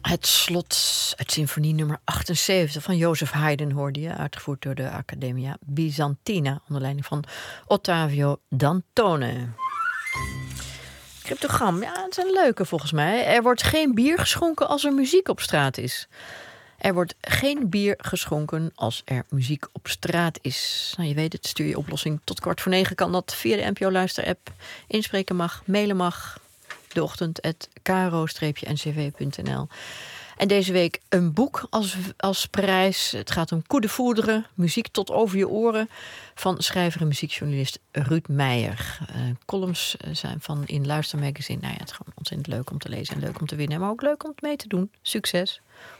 Het slot uit symfonie nummer 78 van Joseph Haydn hoorde je, uitgevoerd door de Accademia Byzantina onder leiding van Ottavio Dantone. Cryptogram, ja, het is een leuke volgens mij. Er wordt geen bier geschonken als er muziek op straat is. Er wordt geen bier geschonken als er muziek op straat is. Nou, je weet het, stuur je oplossing tot 8:45. Kan dat via de NPO-luister-app. Inspreken mag, mailen mag. deochtend@kro-ncv.nl. En deze week een boek als prijs. Het gaat om Coup de Foudre, muziek tot over je oren, van schrijver en muziekjournalist Ruud Meijer. Columns zijn van in Luister Magazine. Nou ja, het is gewoon ontzettend leuk om te lezen en leuk om te winnen. Maar ook leuk om mee te doen. Succes!